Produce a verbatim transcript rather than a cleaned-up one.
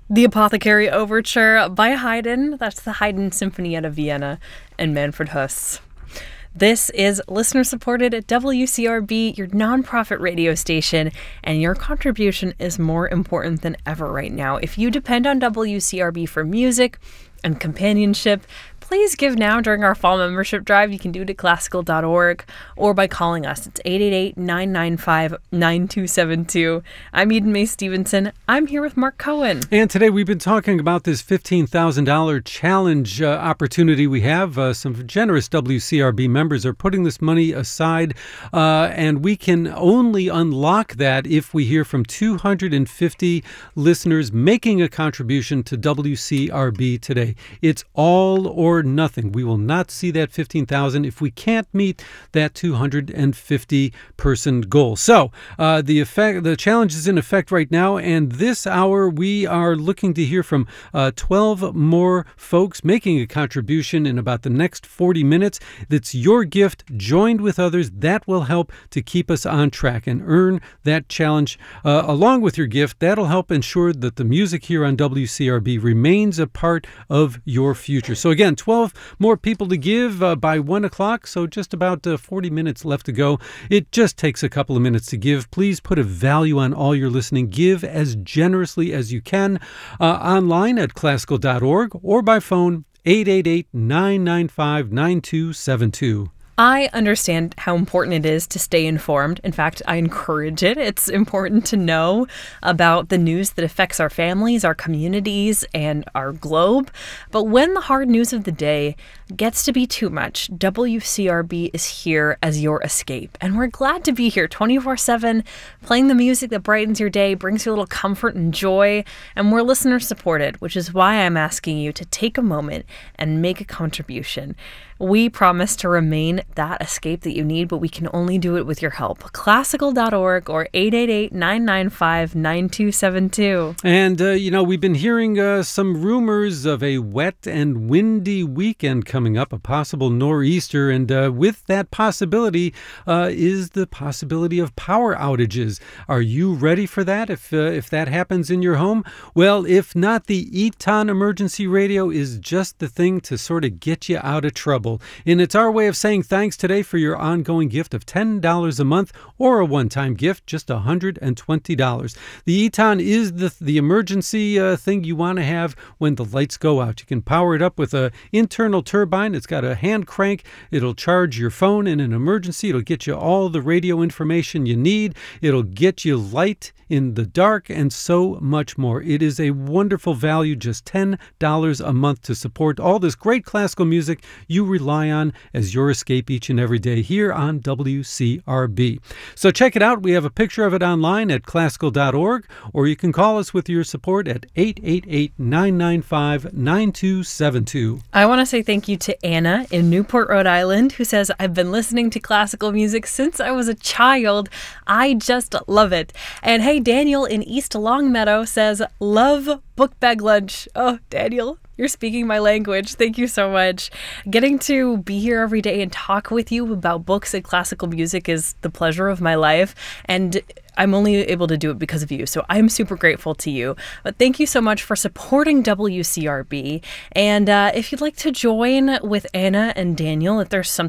The Apothecary Overture by Haydn. That's the Haydn Symphony out of Vienna and Manfred Huss. This is listener-supported at W C R B, your nonprofit radio station, and your contribution is more important than ever right now. If you depend on W C R B for music and companionship, please give now during our fall membership drive. You can do it at classical dot org or by calling us. It's eight eight eight, nine nine five, nine two seven two. I'm Eden Mae Stevenson. I'm here with Mark Cohen. And today we've been talking about this fifteen thousand dollars challenge uh, opportunity we have. Uh, some generous W C R B members are putting this money aside, uh, and we can only unlock that if we hear from two hundred fifty listeners making a contribution to W C R B today. It's all or nothing. We will not see that fifteen thousand if we can't meet that two hundred fifty person goal. So uh, the effect, the challenge is in effect right now, and this hour we are looking to hear from uh, twelve more folks making a contribution in about the next forty minutes. That's your gift joined with others that will help to keep us on track and earn that challenge uh, along with your gift. That'll help ensure that the music here on W C R B remains a part of your future. So again, twelve more people to give uh, by one o'clock, so just about uh, forty minutes left to go. It just takes a couple of minutes to give. Please put a value on all your listening. Give as generously as you can uh, online at classical dot org or by phone eight eight eight, nine nine five, nine two seven two. I understand how important it is to stay informed. In fact, I encourage it. It's important to know about the news that affects our families, our communities, and our globe. But when the hard news of the day gets to be too much, W C R B is here as your escape. And we're glad to be here twenty-four seven, playing the music that brightens your day, brings you a little comfort and joy. And we're listener supported, which is why I'm asking you to take a moment and make a contribution. We promise to remain that escape that you need, but we can only do it with your help. classical dot org or eight eight eight, nine nine five, nine two seven two. And, uh, you know, we've been hearing uh, some rumors of a wet and windy weekend coming up, a possible nor'easter. And uh, with that possibility uh, is the possibility of power outages. Are you ready for that if, uh, if that happens in your home? Well, if not, the Eton Emergency Radio is just the thing to sort of get you out of trouble. And it's our way of saying thanks today for your ongoing gift of ten dollars a month or a one-time gift, just one hundred twenty dollars. The Eton is the, the emergency uh, thing you want to have when the lights go out. You can power it up with an internal turbine. It's got a hand crank. It'll charge your phone in an emergency. It'll get you all the radio information you need. It'll get you light in the dark and so much more. It is a wonderful value, just ten dollars a month to support all this great classical music you rely on as your escape each and every day here on W C R B. So check it out. We have a picture of it online at classical dot org, or you can call us with your support at eight eight eight, nine nine five, nine two seven two. I want to say thank you to Anna in Newport, Rhode Island, who says, I've been listening to classical music since I was a child. I just love it. And hey, Daniel in East Longmeadow says, love book bag lunch. Oh, Daniel, you're speaking my language. Thank you so much. Getting to be here every day and talk with you about books and classical music is the pleasure of my life. And I'm only able to do it because of you. So I'm super grateful to you. But thank you so much for supporting W C R B. And uh, if you'd like to join with Anna and Daniel, if there's something